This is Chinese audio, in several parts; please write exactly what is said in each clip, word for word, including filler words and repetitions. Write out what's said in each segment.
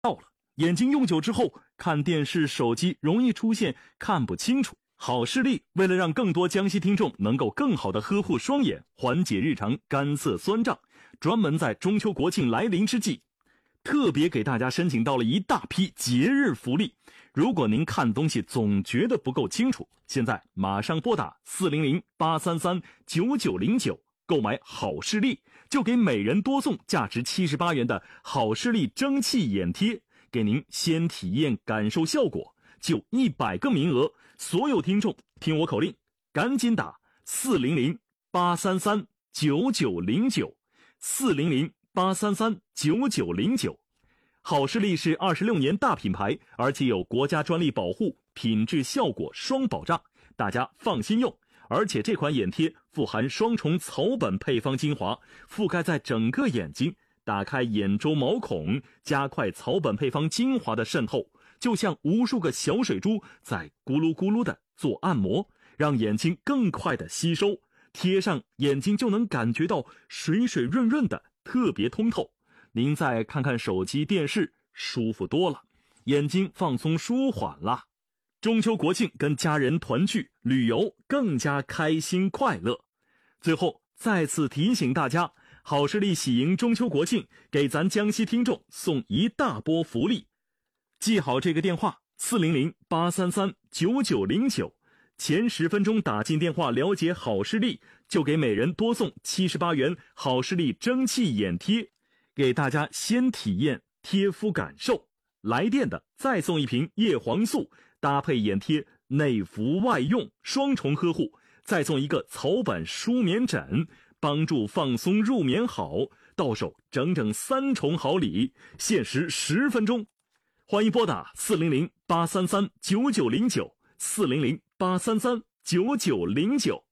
到了，眼睛用久之后，看电视、手机容易出现看不清楚。好视力为了让更多江西听众能够更好地呵护双眼，缓解日常干涩酸胀，专门在中秋国庆来临之际，特别给大家申请到了一大批节日福利。如果您看东西总觉得不够清楚，现在马上拨打四零零八三三九九零九购买好视力，就给每人多送价值七十八元的好视力蒸汽眼贴，给您先体验感受效果，就一百个名额。所有听众听我口令，赶紧打四零零八三三九九零九，四零零八三三九九零九。好视力是二十六年大品牌，而且有国家专利保护，品质效果双保障，大家放心用。而且这款眼贴富含双重草本配方精华，覆盖在整个眼睛，打开眼周毛孔，加快草本配方精华的渗透，就像无数个小水珠在咕噜咕噜的做按摩，让眼睛更快的吸收，贴上眼睛就能感觉到水水润润的，特别通透。您再看看手机电视，舒服多了，眼睛放松舒缓了。中秋国庆跟家人团聚旅游更加开心快乐。最后再次提醒大家，好视力喜迎中秋国庆，给咱江西听众送一大波福利。记好这个电话四零零八三三九九零九，前十分钟打进电话了解好视力，就给每人多送七十八元好视力蒸汽眼贴，给大家先体验贴肤感受。来电的再送一瓶叶黄素，搭配眼贴内服外用，双重呵护，再送一个草本舒眠枕，帮助放松入眠好，到手整整三重好礼，限时十分钟。欢迎拨打四零零八三三九九零九，四零零八三三九九零九。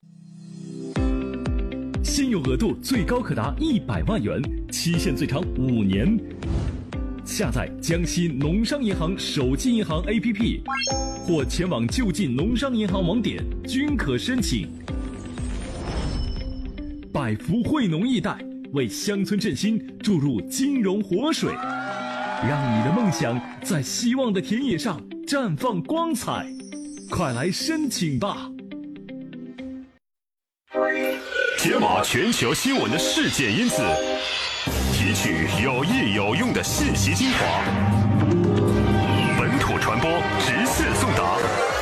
信用额度最高可达一百万元，期限最长五年。下载江西农商银行手机银行 A P P， 或前往就近农商银行网点均可申请。百福惠农易贷为乡村振兴注入金融活水，让你的梦想在希望的田野上绽放光彩，快来申请吧！ 解码全球新闻的事件因子，提取有益有用的信息精华，本土传播直线送达。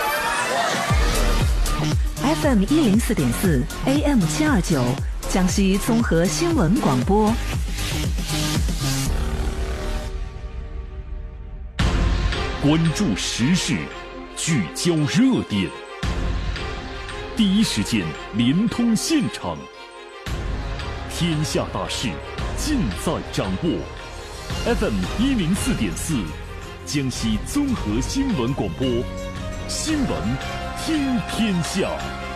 F M 一零四点四 A M 七二九，江西综合新闻广播。 关注时事，聚焦热点，第一时间连通现场，天下大事尽在掌握。F M 一零四点四，江西综合新闻广播，新闻听天下。